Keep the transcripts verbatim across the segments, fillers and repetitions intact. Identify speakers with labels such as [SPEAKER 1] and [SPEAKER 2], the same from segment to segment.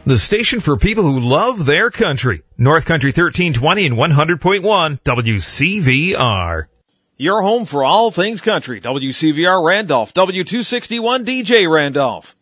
[SPEAKER 1] the station for people who love their country. North Country thirteen twenty and one hundred point one W C V R.
[SPEAKER 2] Your home for all things country. W C V R Randolph, W two sixty-one D J Randolph.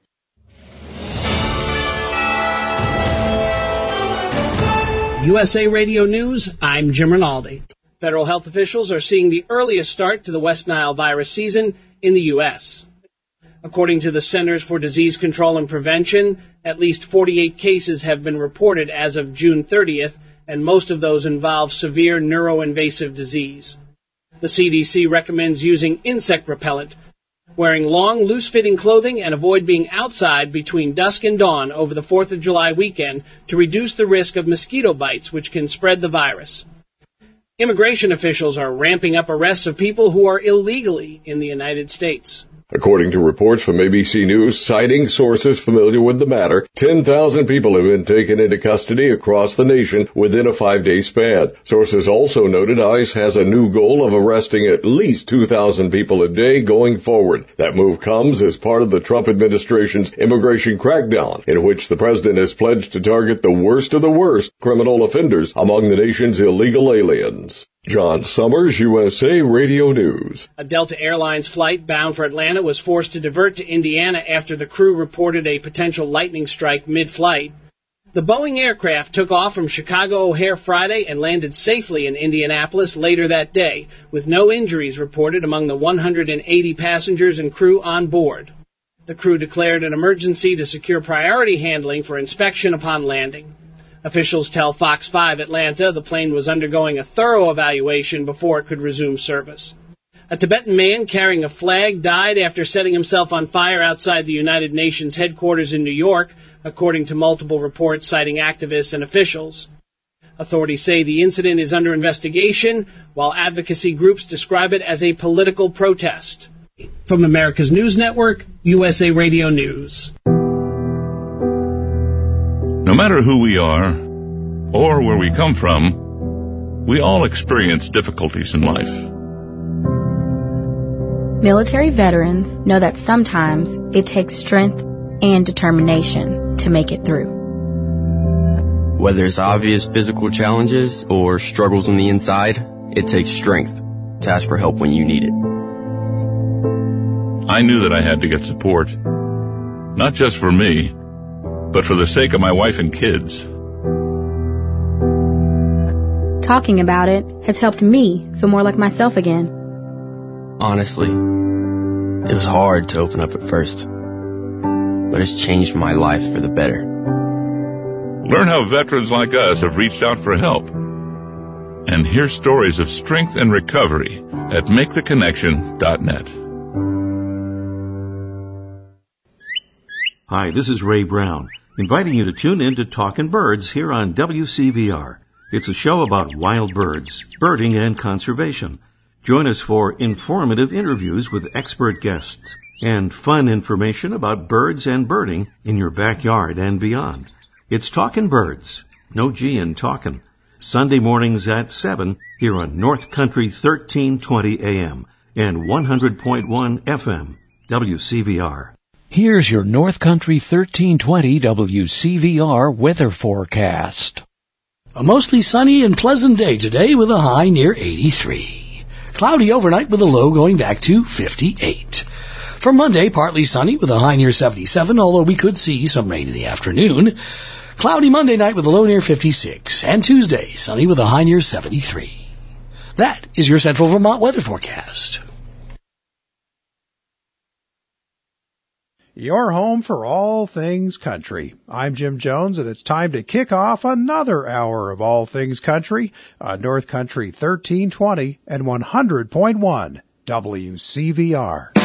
[SPEAKER 3] U S A Radio News, I'm Jim Rinaldi. Federal health officials are seeing the earliest start to the West Nile virus season in the U S. According to the Centers for Disease Control and Prevention, at least forty-eight cases have been reported as of June thirtieth, and most of those involve severe neuroinvasive disease. The C D C recommends using insect repellent, wearing long, loose-fitting clothing, and avoid being outside between dusk and dawn over the fourth of July weekend to reduce the risk of mosquito bites, which can spread the virus. Immigration officials are ramping up arrests of people who are illegally in the United States.
[SPEAKER 4] According to reports from A B C News citing sources familiar with the matter, ten thousand people have been taken into custody across the nation within a five-day span. Sources also noted ICE has a new goal of arresting at least two thousand people a day going forward. That move comes as part of the Trump administration's immigration crackdown, in which the president has pledged to target the worst of the worst criminal offenders among the nation's illegal aliens. John Summers, U S A Radio News.
[SPEAKER 3] A Delta Airlines flight bound for Atlanta was forced to divert to Indiana after the crew reported a potential lightning strike mid-flight. The Boeing aircraft took off from Chicago O'Hare Friday and landed safely in Indianapolis later that day, with no injuries reported among the one hundred eighty passengers and crew on board. The crew declared an emergency to secure priority handling for inspection upon landing. Officials tell Fox five Atlanta the plane was undergoing a thorough evaluation before it could resume service. A Tibetan man carrying a flag died after setting himself on fire outside the United Nations headquarters in New York, according to multiple reports citing activists and officials. Authorities say the incident is under investigation, while advocacy groups describe it as a political protest. From America's News Network, U S A Radio News.
[SPEAKER 5] No matter who we are, or where we come from, we all experience difficulties in life.
[SPEAKER 6] Military veterans know that sometimes it takes strength and determination to make it through.
[SPEAKER 7] Whether it's obvious physical challenges or struggles on the inside, it takes strength to ask for help when you need it.
[SPEAKER 5] I knew that I had to get support, not just for me, but for the sake of my wife and kids.
[SPEAKER 6] Talking about it has helped me feel more like myself again.
[SPEAKER 7] Honestly, it was hard to open up at first, but it's changed my life for the better.
[SPEAKER 5] Learn how veterans like us have reached out for help, and hear stories of strength and recovery at make the connection dot net.
[SPEAKER 8] Hi, this is Ray Brown, inviting you to tune in to Talkin' Birds here on W C V R. It's a show about wild birds, birding, and conservation. Join us for informative interviews with expert guests and fun information about birds and birding in your backyard and beyond. It's Talkin' Birds, no G in talkin', Sunday mornings at seven here on North Country thirteen twenty A M and one hundred point one F M, W C V R.
[SPEAKER 9] Here's your North Country thirteen twenty W C V R weather forecast.
[SPEAKER 10] A mostly sunny and pleasant day today with a high near eighty-three. Cloudy overnight with a low going back to fifty-eight. For Monday, partly sunny with a high near seventy-seven, although we could see some rain in the afternoon. Cloudy Monday night with a low near fifty-six. And Tuesday, sunny with a high near seventy-three. That is your Central Vermont weather forecast.
[SPEAKER 11] Your home for all things country. I'm Jim Jones, and it's time to kick off another hour of all things country on North Country thirteen twenty and one hundred point one W C V R.